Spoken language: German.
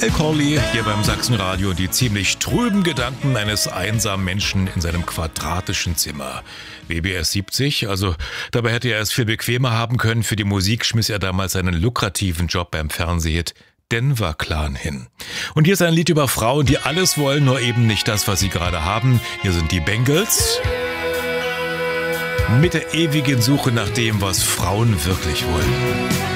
Michael Corley hier beim Sachsenradio, die ziemlich trüben Gedanken eines einsamen Menschen in seinem quadratischen Zimmer. WBS 70, also dabei hätte er es viel bequemer haben können. Für die Musik schmiss er damals seinen lukrativen Job beim Fernsehhit Denver Clan hin. Und hier ist ein Lied über Frauen, die alles wollen, nur eben nicht das, was sie gerade haben. Hier sind die Bengals mit der ewigen Suche nach dem, was Frauen wirklich wollen.